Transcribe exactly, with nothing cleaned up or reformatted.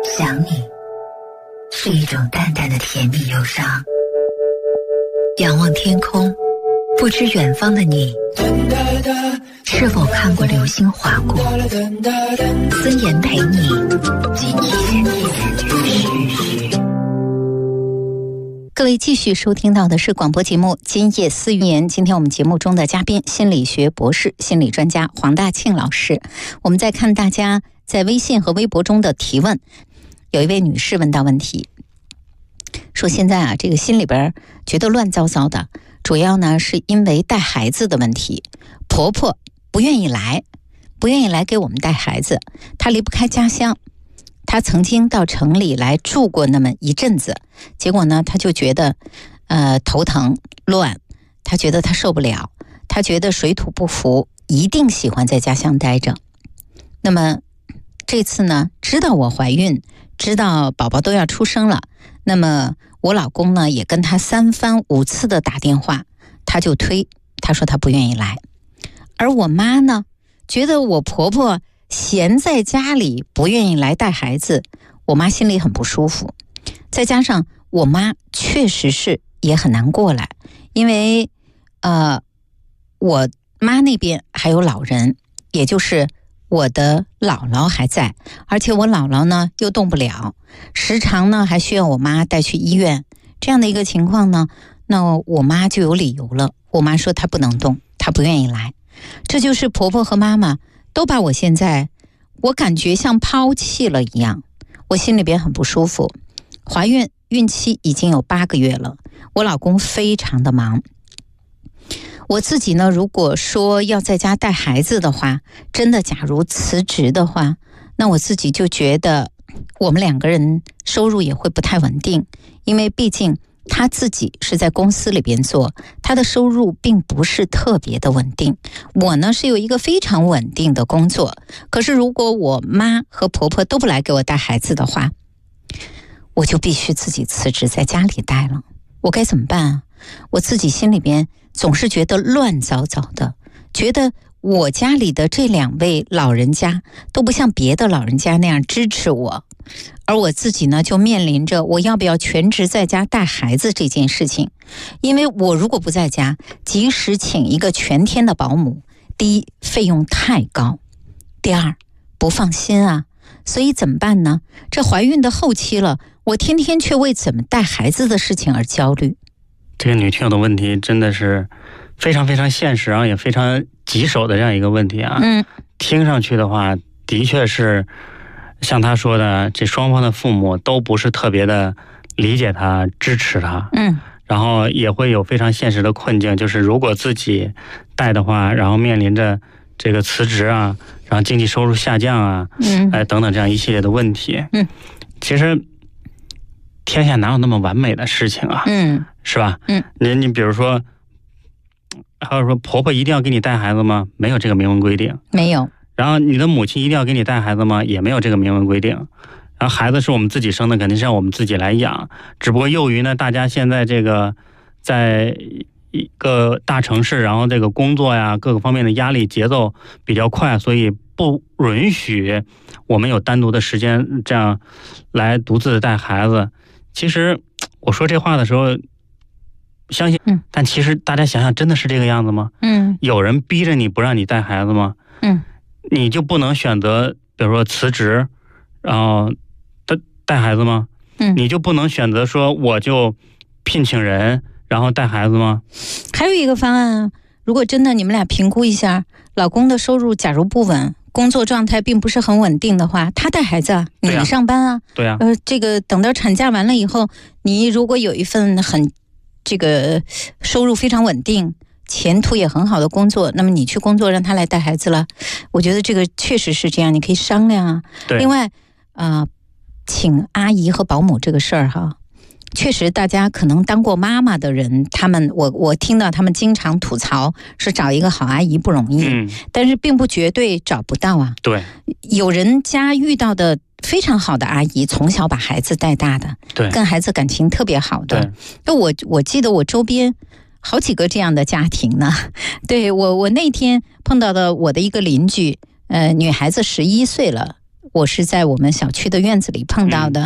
想你是一种淡淡的甜蜜忧伤。仰望天空，不知远方的你是否看过流星划过。孙岩陪你今夜思雨。 各位继续收听到的是广播节目《今夜思源》。今天我们节目中的嘉宾，心理学博士、心理专家黄大庆老师。我们在看大家在微信和微博中的提问。有一位女士问到问题，说现在啊，这个心里边觉得乱糟糟的，主要呢是因为带孩子的问题。婆婆不愿意来，不愿意来给我们带孩子，她离不开家乡。她曾经到城里来住过那么一阵子，结果呢，她就觉得呃头疼乱，她觉得她受不了，她觉得水土不服，一定喜欢在家乡待着。那么这次呢，知道我怀孕，知道宝宝都要出生了，那么我老公呢也跟她三番五次的打电话，她就推，她说她不愿意来。而我妈呢，觉得我婆婆闲在家里不愿意来带孩子，我妈心里很不舒服。再加上我妈确实是也很难过来，因为呃，我妈那边还有老人，也就是我的姥姥还在，而且我姥姥呢又动不了，时常呢还需要我妈带去医院。这样的一个情况呢，那我妈就有理由了。我妈说她不能动，她不愿意来。这就是婆婆和妈妈都把我现在，我感觉像抛弃了一样，我心里边很不舒服。怀孕孕期已经有八个月了，我老公非常的忙。我自己呢，如果说要在家带孩子的话，真的假如辞职的话，那我自己就觉得我们两个人收入也会不太稳定，因为毕竟他自己是在公司里边做，他的收入并不是特别的稳定。我呢是有一个非常稳定的工作，可是如果我妈和婆婆都不来给我带孩子的话，我就必须自己辞职在家里带了。我该怎么办啊？我自己心里边总是觉得乱糟糟的，觉得我家里的这两位老人家都不像别的老人家那样支持我，而我自己呢就面临着我要不要全职在家带孩子这件事情。因为我如果不在家，即使请一个全天的保姆，第一费用太高，第二不放心啊。所以怎么办呢？这怀孕的后期了，我天天却为怎么带孩子的事情而焦虑。 这个女听友的问题真的是非常非常现实啊，也非常棘手的这样一个问题啊。嗯，听上去的话，的确是像她说的，这双方的父母都不是特别的理解她、支持她。嗯，然后也会有非常现实的困境，就是如果自己带的话，然后面临着这个辞职啊，然后经济收入下降啊，嗯，哎等等这样一系列的问题。嗯，其实天下哪有那么完美的事情啊？嗯，是吧？嗯，你你比如说，还有说婆婆一定要给你带孩子吗？没有这个明文规定， 没有。 然后你的母亲一定要给你带孩子吗？也没有这个明文规定。然后孩子是我们自己生的，肯定是让我们自己来养。只不过由于呢，大家现在这个在一个大城市，然后这个工作呀各个方面的压力节奏比较快，所以不允许我们有单独的时间这样来独自带孩子。其实我说这话的时候，相信，嗯，但其实大家想想，真的是这个样子吗？嗯，有人逼着你不让你带孩子吗？嗯，你就不能选择，比如说辞职，然后带带孩子吗？嗯，你就不能选择说我就聘请人，然后带孩子吗？ 还有一个方案啊，如果真的你们俩评估一下，老公的收入假如不稳，工作状态并不是很稳定的话，他带孩子啊，你上班啊， 对啊， 呃，这个等到产假完了以后，你如果有一份很这个收入非常稳定、前途也很好的工作，那么你去工作让他来带孩子了，我觉得这个确实是这样，你可以商量啊。另外，呃，请阿姨和保姆这个事儿哈。确实大家可能当过妈妈的人，他们我我听到他们经常吐槽是找一个好阿姨不容易，嗯，但是并不绝对找不到啊。 对， 有人家遇到的非常好的阿姨，从小把孩子带大的， 对， 跟孩子感情特别好的。那我我记得我周边好几个这样的家庭呢。对，我我那天碰到的我的一个邻居，呃，女孩子十一岁了， 我是在我们小区的院子里碰到的。